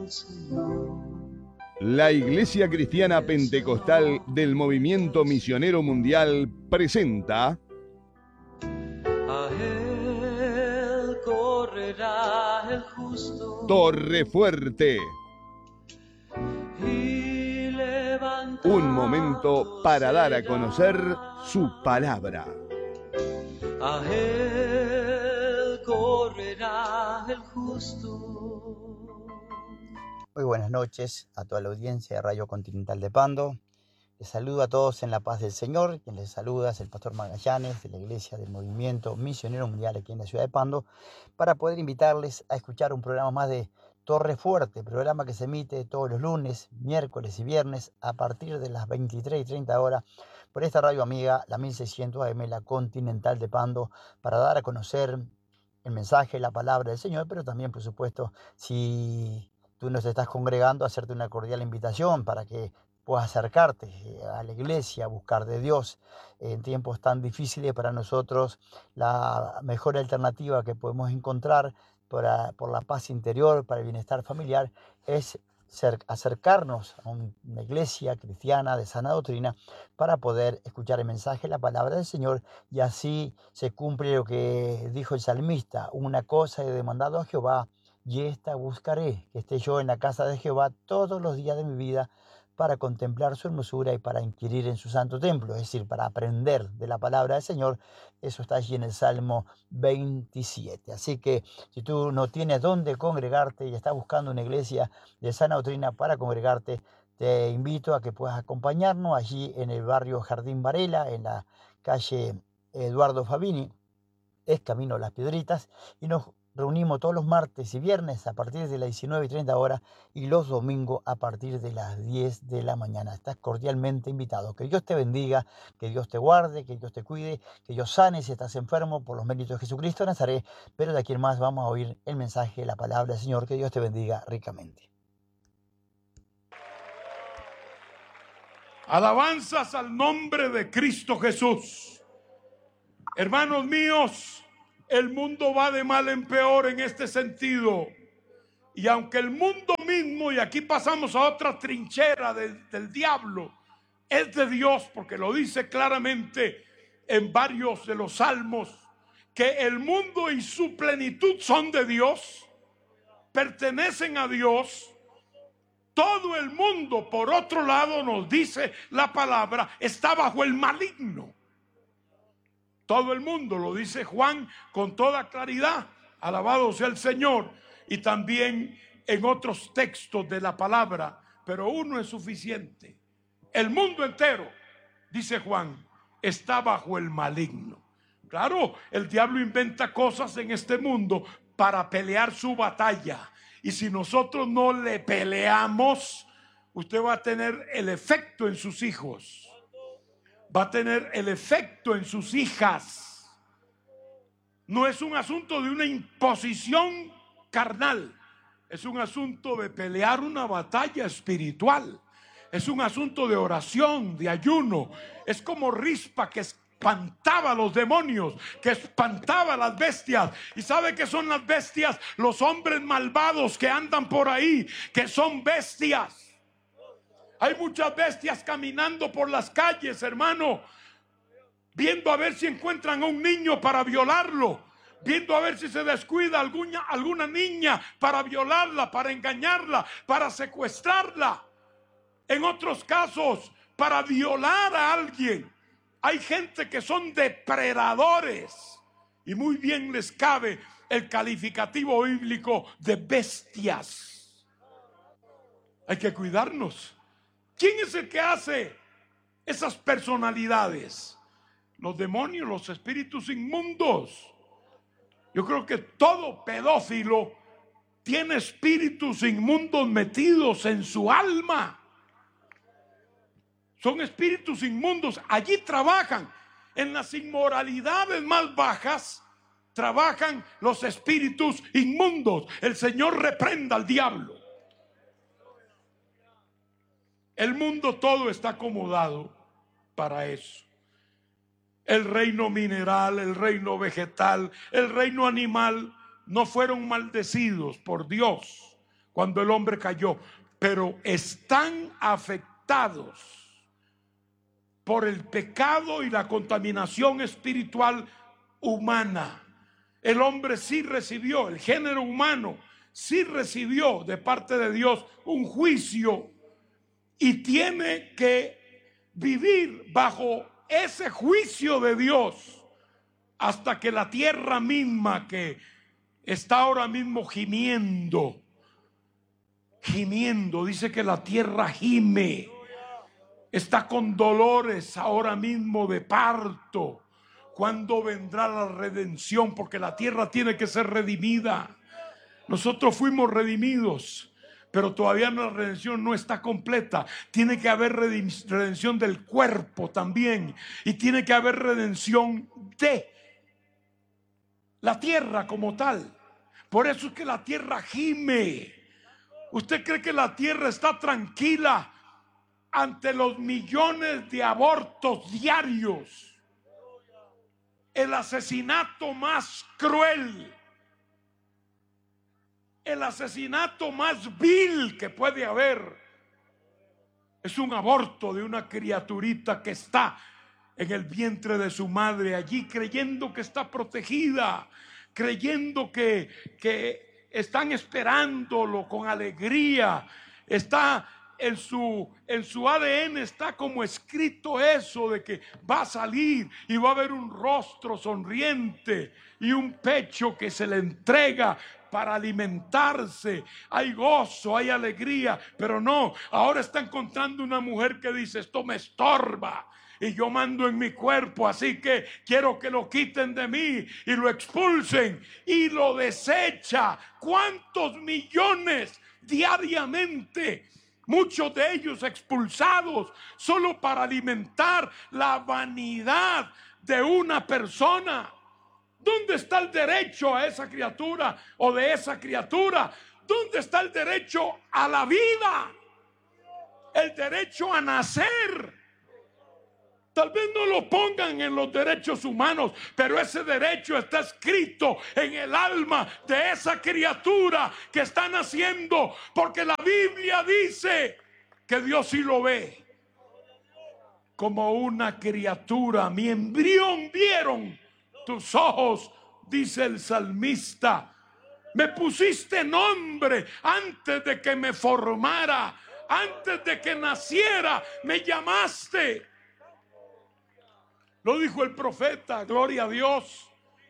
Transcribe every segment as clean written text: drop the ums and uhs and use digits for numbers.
La Iglesia Cristiana Pentecostal del Movimiento Misionero Mundial presenta A él correrá el justo Torre Fuerte. y Un momento para dar a conocer su palabra. A él correrá el justo. Muy buenas noches a toda la audiencia de Radio Continental de Pando. Les saludo a todos en la paz del Señor. Quien les saluda es el pastor Magallanes de la Iglesia del Movimiento Misionero Mundial aquí en la ciudad de Pando, para poder invitarles a escuchar un programa más de Torre Fuerte, programa que se emite todos los lunes, miércoles y viernes a partir de las 23:30 horas por esta radio amiga, la 1600 AM, la Continental de Pando, para dar a conocer el mensaje, la palabra del Señor, pero también, por supuesto, si tú nos estás congregando, hacerte una cordial invitación para que puedas acercarte a la iglesia, a buscar de Dios. En tiempos tan difíciles para nosotros, la mejor alternativa que podemos encontrar por la paz interior, para el bienestar familiar, es acercarnos a una iglesia cristiana de sana doctrina para poder escuchar el mensaje, la palabra del Señor, y así se cumple lo que dijo el salmista: una cosa he demandado a Jehová, y esta buscaré, que esté yo en la casa de Jehová todos los días de mi vida, para contemplar su hermosura y para inquirir en su santo templo, es decir, para aprender de la palabra del Señor. Eso está allí en el Salmo 27. Así que si tú no tienes dónde congregarte y estás buscando una iglesia de sana doctrina para congregarte, te invito a que puedas acompañarnos allí en el barrio Jardín Varela, en la calle Eduardo Fabini, es camino a Las Piedritas, y nos reunimos todos los martes y viernes a partir de las 19:30 horas y los domingos a partir de las 10 de la mañana. Estás cordialmente invitado. Que Dios te bendiga, que Dios te guarde, que Dios te cuide, que Dios sane si estás enfermo por los méritos de Jesucristo de Nazaret. Pero de aquí en más vamos a oír el mensaje, la palabra del Señor. Que Dios te bendiga ricamente. Alabanzas al nombre de Cristo Jesús. Hermanos míos, el mundo va de mal en peor en este sentido. Y aunque el mundo mismo, y aquí pasamos a otra trinchera del diablo, es de Dios, porque lo dice claramente en varios de los salmos, que el mundo y su plenitud son de Dios, pertenecen a Dios. Todo el mundo, por otro lado, nos dice la palabra, está bajo el maligno. Todo el mundo, lo dice Juan con toda claridad, alabado sea el Señor, y también en otros textos de la palabra, pero uno es suficiente. El mundo entero, dice Juan, está bajo el maligno. Claro, el diablo inventa cosas en este mundo para pelear su batalla, y si nosotros no le peleamos, usted va a tener el efecto en sus hijos, va a tener el efecto en sus hijas. No es un asunto de una imposición carnal, es un asunto de pelear una batalla espiritual, es un asunto de oración, de ayuno. Es como Rispa, que espantaba a los demonios, que espantaba a las bestias. ¿Y sabe qué son las bestias? Los hombres malvados que andan por ahí, que son bestias. Hay muchas bestias caminando por las calles, hermano, viendo a ver si encuentran a un niño para violarlo, viendo a ver si se descuida alguna niña para violarla, para engañarla, para secuestrarla. En otros casos, para violar a alguien. Hay gente que son depredadores, y muy bien les cabe el calificativo bíblico de bestias. Hay que cuidarnos. ¿Quién es el que hace esas personalidades? Los demonios, los espíritus inmundos. Yo creo que todo pedófilo tiene espíritus inmundos metidos en su alma. Son espíritus inmundos. Allí trabajan. En las inmoralidades más bajas trabajan los espíritus inmundos. El Señor reprenda al diablo. El mundo todo está acomodado para eso. El reino mineral, el reino vegetal, el reino animal no fueron maldecidos por Dios cuando el hombre cayó, pero están afectados por el pecado y la contaminación espiritual humana. El hombre sí recibió, el género humano sí recibió de parte de Dios un juicio y tiene que vivir bajo ese juicio de Dios hasta que la tierra misma, que está ahora mismo gimiendo, dice que la tierra gime, está con dolores ahora mismo de parto. ¿Cuándo vendrá la redención? Porque la tierra tiene que ser redimida. Nosotros fuimos redimidos, pero todavía la redención no está completa. Tiene que haber redención del cuerpo también, y tiene que haber redención de la tierra como tal. Por eso es que la tierra gime. ¿Usted cree que la tierra está tranquila ante los millones de abortos diarios? El asesinato más cruel, el asesinato más vil que puede haber es un aborto de una criaturita que está en el vientre de su madre, allí creyendo que está protegida, creyendo que están esperándolo con alegría. Está en su ADN, está como escrito eso de que va a salir y va a haber un rostro sonriente y un pecho que se le entrega para alimentarse. Hay gozo, hay alegría, pero no, ahora está encontrando una mujer que dice: esto me estorba y yo mando en mi cuerpo, así que quiero que lo quiten de mí y lo expulsen, y lo desecha. ¿Cuántos millones diariamente? Muchos de ellos expulsados solo para alimentar la vanidad de una persona. ¿Dónde está el derecho a esa criatura o de esa criatura? ¿Dónde está el derecho a la vida? El derecho a nacer. Tal vez no lo pongan en los derechos humanos, pero ese derecho está escrito en el alma de esa criatura que está naciendo, porque la Biblia dice que Dios sí lo ve como una criatura. Mi embrión vieron tus ojos, dice el salmista. Me pusiste nombre antes de que me formara, antes de que naciera, me llamaste. Lo dijo el profeta, gloria a Dios.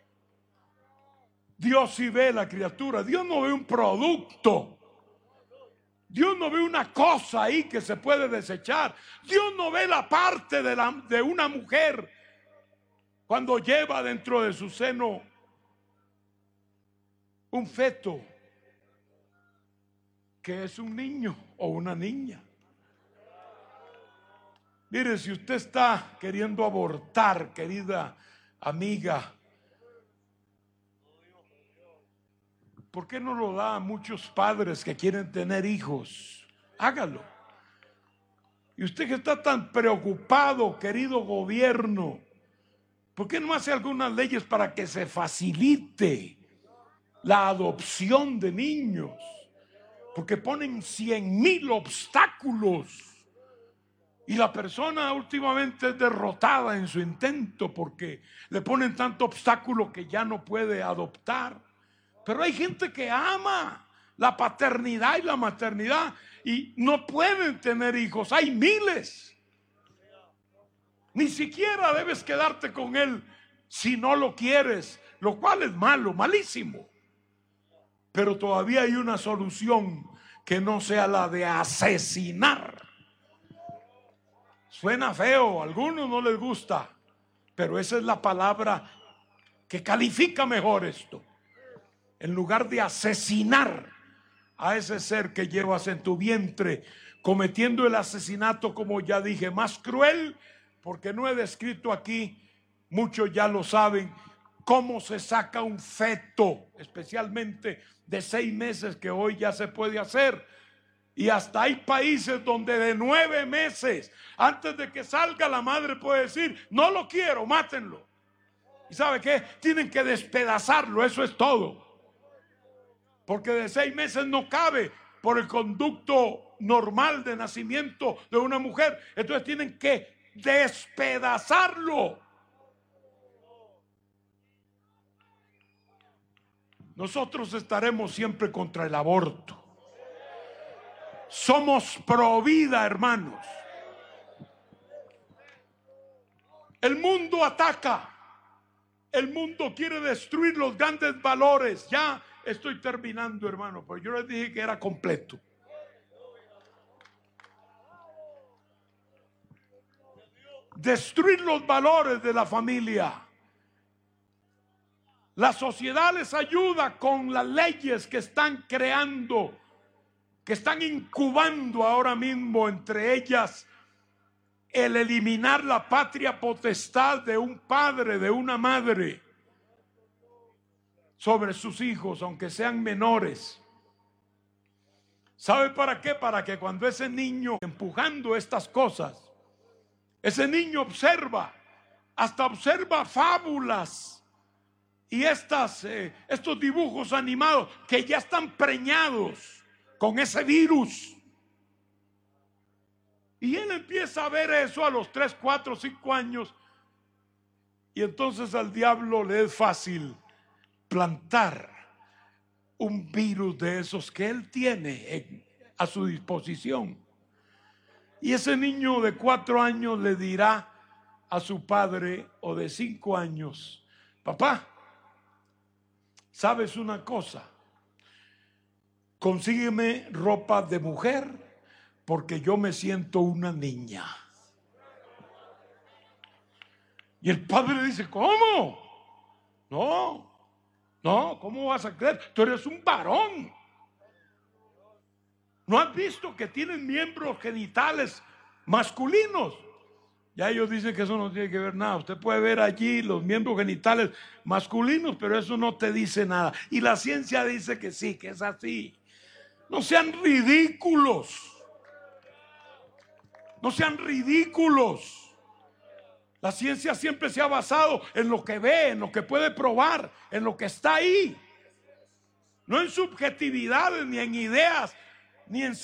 Dios sí ve la criatura. Dios no ve un producto. Dios no ve una cosa ahí que se puede desechar. Dios no ve la parte de una mujer cuando lleva dentro de su seno un feto que es un niño o una niña. Mire, si usted está queriendo abortar, querida amiga, ¿por qué no lo da a muchos padres que quieren tener hijos? Hágalo. Y usted que está tan preocupado, querido gobierno, ¿por qué no hace algunas leyes para que se facilite la adopción de niños? Porque ponen 100,000 obstáculos. Y la persona últimamente es derrotada en su intento porque le ponen tanto obstáculo que ya no puede adoptar. Pero hay gente que ama la paternidad y la maternidad y no pueden tener hijos. Hay miles. Ni siquiera debes quedarte con él si no lo quieres, lo cual es malo, malísimo. Pero todavía hay una solución que no sea la de asesinar. Suena feo, a algunos no les gusta, pero esa es la palabra que califica mejor esto. En lugar de asesinar a ese ser que llevas en tu vientre, cometiendo el asesinato, como ya dije, más cruel, porque no he descrito aquí, muchos ya lo saben, cómo se saca un feto, especialmente de 6 meses, que hoy ya se puede hacer. Y hasta hay países donde de 9 meses, antes de que salga, la madre puede decir: no lo quiero, mátenlo. ¿Y sabe qué? Tienen que despedazarlo, eso es todo. Porque de 6 meses no cabe. por el conducto normal de nacimiento de una mujer. Entonces tienen que despedazarlo. Nosotros estaremos siempre contra el aborto. Somos pro vida, hermanos. El mundo ataca. El mundo quiere destruir los grandes valores. Ya estoy terminando, hermano, pero yo les dije que era completo. Destruir los valores de la familia. La sociedad les ayuda con las leyes que están creando, que están incubando ahora mismo, entre ellas el eliminar la patria potestad de un padre, de una madre, sobre sus hijos, aunque sean menores. ¿Sabe para qué? Para que cuando ese niño empujando estas cosas, ese niño observa, hasta observa fábulas y estos dibujos animados que ya están preñados con ese virus. Y él empieza a ver eso a los 3, 4, 5 años. Y entonces al diablo le es fácil plantar un virus de esos que él tiene a su disposición. Y ese niño de 4 años le dirá a su padre, o de 5 años: papá, ¿sabes una cosa? Consígueme ropa de mujer porque yo me siento una niña. Y el padre le dice: ¿cómo? No, ¿cómo vas a creer? Tú eres un varón. ¿No has visto que tienen miembros genitales masculinos? Ya ellos dicen que eso no tiene que ver nada. Usted puede ver allí los miembros genitales masculinos, pero eso no te dice nada. Y la ciencia dice que sí, que es así. No sean ridículos. No sean ridículos. La ciencia siempre se ha basado en lo que ve, en lo que puede probar, en lo que está ahí. No en subjetividades, ni en ideas, ni en